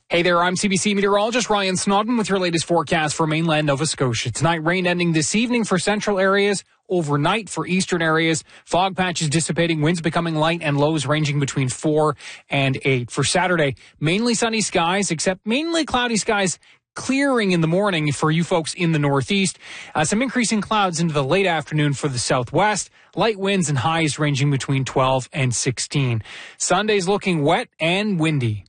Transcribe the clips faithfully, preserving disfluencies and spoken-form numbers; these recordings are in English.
Hey there, I'm C B C meteorologist Ryan Snodden with your latest forecast for mainland Nova Scotia. Tonight, rain ending this evening for central areas, overnight for eastern areas, fog patches dissipating, winds becoming light, and lows ranging between four and eight. For Saturday, mainly sunny skies, except mainly cloudy skies clearing in the morning for you folks in the northeast. Uh, some increasing clouds into the late afternoon for the southwest. Light winds and highs ranging between twelve and sixteen. Sunday's looking wet and windy.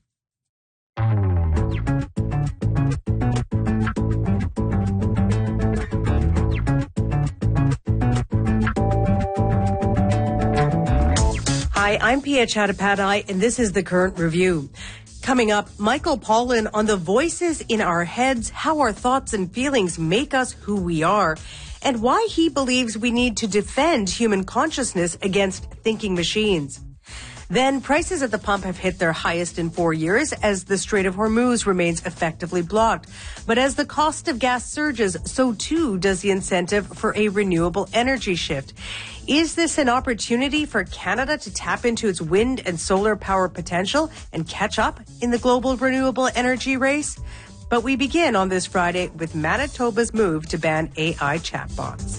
Hi, I'm Pia Chattopadhyay, and this is the Current Review. Coming up, Michael Pollan on the voices in our heads, how our thoughts and feelings make us who we are, and why he believes we need to defend human consciousness against thinking machines. Then, prices at the pump have hit their highest in four years as the Strait of Hormuz remains effectively blocked. But as the cost of gas surges, so too does the incentive for a renewable energy shift. Is this an opportunity for Canada to tap into its wind and solar power potential and catch up in the global renewable energy race? But we begin on this Friday with Manitoba's move to ban A I chatbots.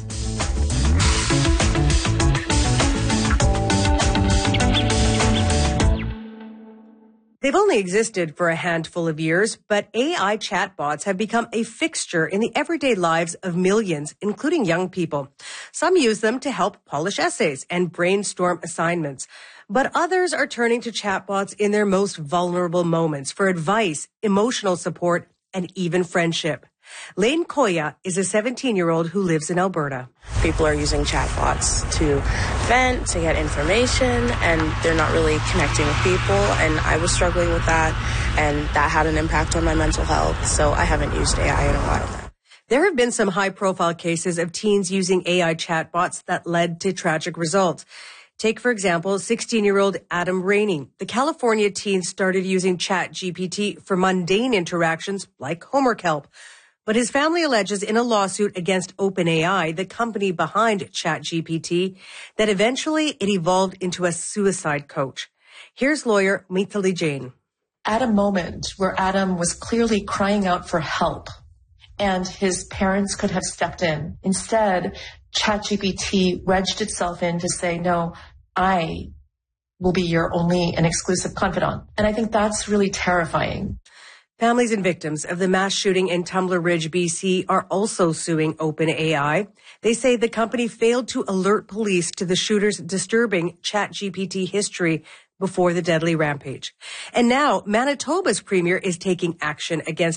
They've only existed for a handful of years, but A I chatbots have become a fixture in the everyday lives of millions, including young people. Some use them to help polish essays and brainstorm assignments, but others are turning to chatbots in their most vulnerable moments for advice, emotional support, and even friendship. Lane Koya is a seventeen-year-old who lives in Alberta. People are using chatbots to vent, to get information, and they're not really connecting with people. And I was struggling with that, and that had an impact on my mental health. So I haven't used A I in a while now. There have been some high-profile cases of teens using A I chatbots that led to tragic results. Take, for example, sixteen-year-old Adam Rainey. The California teen started using ChatGPT for mundane interactions like homework help. But his family alleges in a lawsuit against OpenAI, the company behind ChatGPT, that eventually it evolved into a suicide coach. Here's lawyer Mithali Jain. At a moment where Adam was clearly crying out for help and his parents could have stepped in, instead, ChatGPT wedged itself in to say, no, I will be your only and exclusive confidant. And I think that's really terrifying. Families and victims of the mass shooting in Tumbler Ridge, B C are also suing OpenAI. They say the company failed to alert police to the shooter's disturbing ChatGPT history before the deadly rampage. And now Manitoba's premier is taking action against